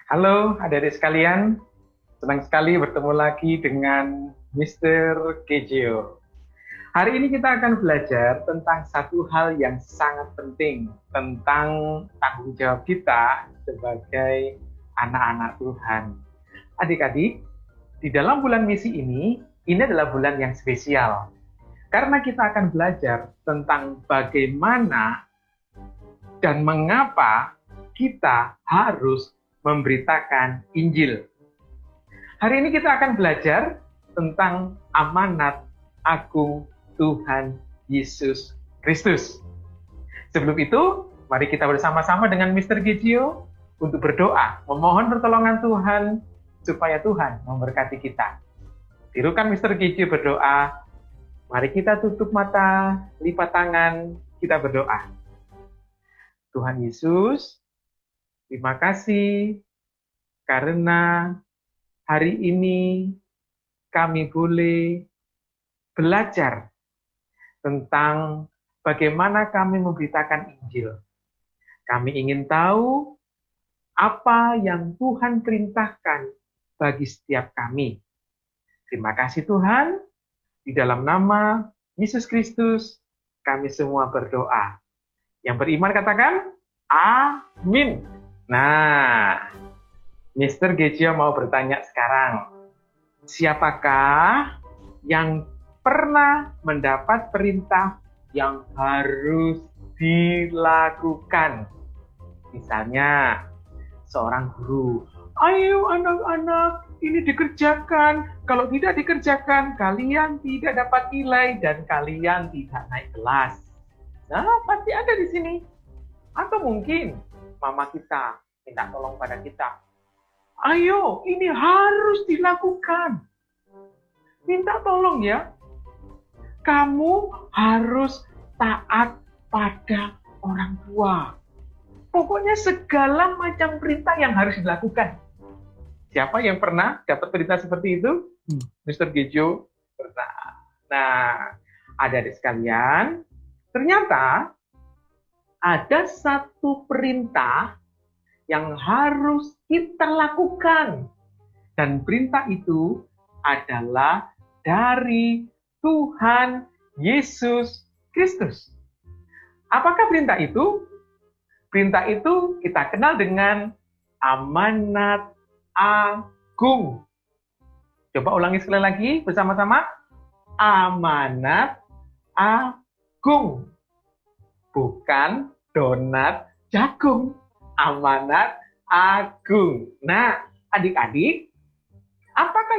Halo adik-adik sekalian, senang sekali bertemu lagi dengan Mr. Kejio. Hari ini kita akan belajar tentang satu hal yang sangat penting, tentang tanggung jawab kita sebagai anak-anak Tuhan. Adik-adik, di dalam bulan misi ini adalah bulan yang spesial. Karena kita akan belajar tentang bagaimana dan mengapa kita harus memberitakan Injil. Hari ini kita akan belajar tentang amanat agung Tuhan Yesus Kristus. Sebelum itu, mari kita bersama-sama dengan Mr. Gigio untuk berdoa, memohon pertolongan Tuhan supaya Tuhan memberkati kita. Tirukan Mr. Gigio berdoa, mari kita tutup mata, lipat tangan, kita berdoa. Tuhan Yesus, terima kasih karena hari ini kami boleh belajar tentang bagaimana kami memberitakan Injil. Kami ingin tahu apa yang Tuhan perintahkan bagi setiap kami. Terima kasih Tuhan, di dalam nama Yesus Kristus kami semua berdoa. Yang beriman katakan, amin. Nah, Mr. Gejio mau bertanya sekarang, siapakah yang pernah mendapat perintah yang harus dilakukan? Misalnya, seorang guru, ayo anak-anak, ini dikerjakan. Kalau tidak dikerjakan, kalian tidak dapat nilai dan kalian tidak naik kelas. Nah, pasti ada di sini. Atau mungkin mama kita minta tolong pada kita. Ayo, ini harus dilakukan. Minta tolong ya. Kamu harus taat pada orang tua. Pokoknya segala macam perintah yang harus dilakukan. Siapa yang pernah dapat perintah seperti itu? Mr. Gejio pernah. Nah, adik-adik sekalian, ternyata ada satu perintah yang harus kita lakukan. Dan perintah itu adalah dari Tuhan Yesus Kristus. Apakah perintah itu? Perintah itu kita kenal dengan amanat agung. Coba ulangi sekali lagi bersama-sama. Amanat agung. Bukan donat jagung. Amanat agung. Nah, adik-adik, apakah